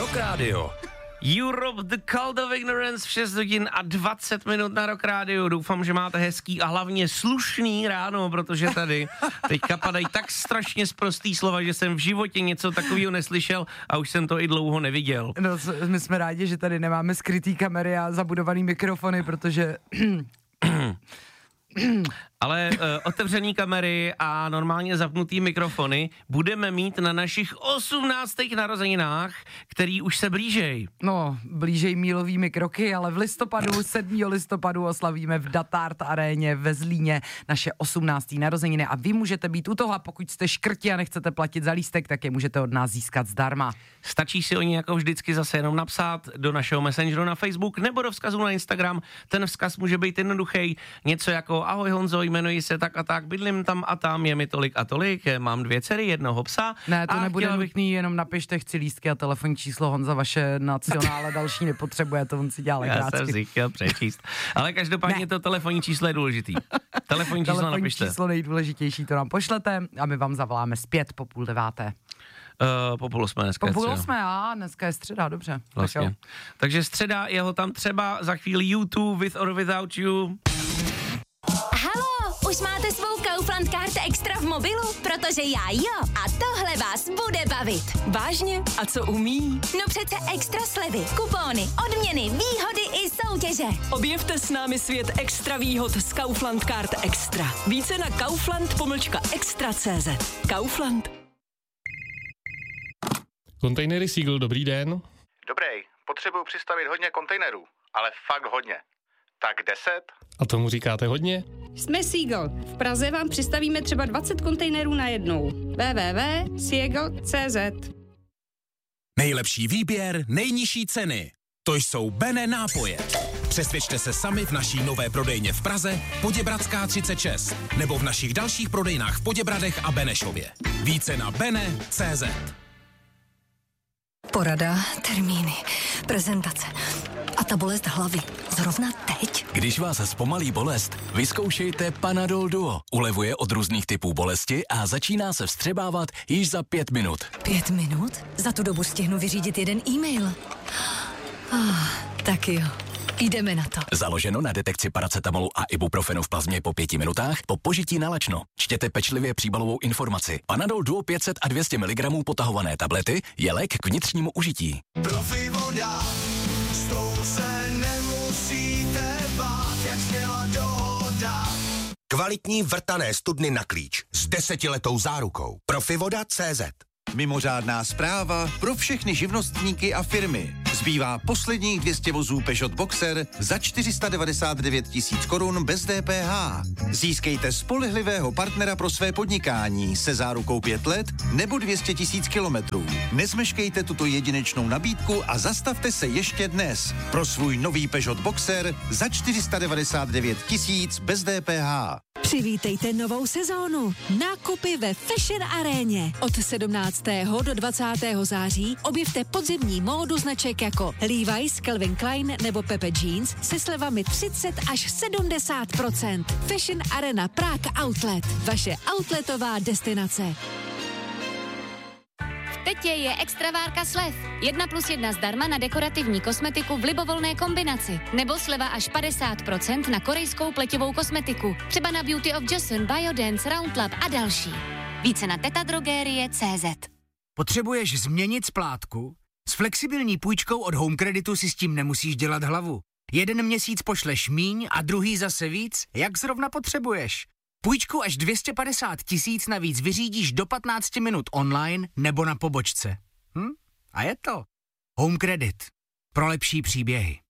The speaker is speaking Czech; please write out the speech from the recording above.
Rock Radio. Europe, the Cult of Ignorance v 6 hodin a 20 minut na Rock Radio. Doufám, že máte hezký a hlavně slušný ráno, protože tady teďka padají tak strašně sprostý slova, že jsem v životě něco takového neslyšel a už jsem to i dlouho neviděl. No, my jsme rádi, že tady nemáme skrytý kamery a zabudovaný mikrofony, protože... Ale otevřený kamery a normálně zapnutý mikrofony budeme mít na našich 18. narozeninách, který už se blížej. No, blížej mílovými kroky, ale v listopadu, 7. listopadu oslavíme v Datart aréně ve Zlíně naše 18. narozeniny a vy můžete být u toho a pokud jste škrti a nechcete platit za lístek, tak je můžete od nás získat zdarma. Stačí si o ní jako vždycky zase jenom napsat do našeho messengeru na Facebook nebo do vzkazu na Instagram. Ten vzkaz může být jednoduchý, něco jako ahoj Honzo, jmenuji se tak a tak, bydlím tam a tam, je mi tolik a tolik, mám 2 dcery, jednoho psa. Ne, to nebude nutný, jenom napište, chci lístky a telefonní číslo, Honza vaše nacionále další nepotřebuje, to on si dělá legrácky. Já jsem si chtěl přečíst. Ale každopádně to telefonní číslo je důležitý. Telefonní číslo napište. Číslo nejdůležitější, to nám pošlete a my vám zavoláme zpět po 8:30. Po 7:30 dneska. Po 8:30, dneska je středa, dobře. Vlastně. Takže středa, jeho tam třeba za chvíli YouTube With or Without You. Halo, už máte svou Kaufland Card Extra v mobilu? Protože já jo. A tohle vás bude bavit. Vážně? A co umí? No přece extra slevy, kupóny, odměny, výhody i soutěže. Objevte s námi svět extra výhod z Kaufland Card Extra. Více na kaufland-extra.cz. Kaufland. Kontejnery Seagull, dobrý den. Dobrý, potřebuju přistavit hodně kontejnerů, ale fakt hodně. Tak 10? A tomu říkáte hodně? Jsme Seagull. V Praze vám přistavíme třeba 20 kontejnerů najednou. www.seagull.cz. Nejlepší výběr, nejnižší ceny. To jsou Bene nápoje. Přesvědčte se sami v naší nové prodejně v Praze, Poděbradská 36, nebo v našich dalších prodejnách v Poděbradech a Benešově. Více na bene.cz. Porada, termíny, prezentace a ta bolest hlavy. Zrovna teď? Když vás zpomalí bolest, vyzkoušejte Panadol Duo. Ulevuje od různých typů bolesti a začíná se vstřebávat již za 5 minut. 5 minut? Za tu dobu stihnu vyřídit jeden e-mail. Tak jo. Jdeme na to. Založeno na detekci paracetamolu a ibuprofenu v plazmě po 5 minutách po požití nalačno. Čtěte pečlivě příbalovou informaci. Panadol Duo 500 a 200 mg potahované tablety je lék k vnitřnímu užití. Profi voda, s tou se nemusíte bát, jak zněla dohoda. Kvalitní vrtané studny na klíč s 10letou zárukou. Profivoda.cz. Mimořádná zpráva pro všechny živnostníky a firmy. Zbývá posledních 200 vozů Peugeot Boxer za 499 000 korun bez DPH. Získejte spolehlivého partnera pro své podnikání se zárukou 5 let nebo 200 000 kilometrů. Nezmeškejte tuto jedinečnou nabídku a zastavte se ještě dnes pro svůj nový Peugeot Boxer za 499 000 bez DPH. Přivítejte novou sezónu. Nákupy ve Fashion Aréně. Od 17. do 20. září objevte podzimní módu značek jako Levi's, Calvin Klein nebo Pepe Jeans se slevami 30 až 70%. Fashion Arena Prague Outlet. Vaše outletová destinace. Teď je extravárka slev. 1+1 zdarma na dekorativní kosmetiku v libovolné kombinaci. Nebo sleva až 50% na korejskou pleťovou kosmetiku. Třeba na Beauty of Joseon, Biodance, Roundlab a další. Více na tetadrogerie.cz. Potřebuješ změnit splátku? S flexibilní půjčkou od Home Creditu si s tím nemusíš dělat hlavu. 1 měsíc pošleš míň a druhý zase víc, jak zrovna potřebuješ. Půjčku až 250 000 navíc vyřídíš do 15 minut online nebo na pobočce. A je to. Home Credit. Pro lepší příběhy.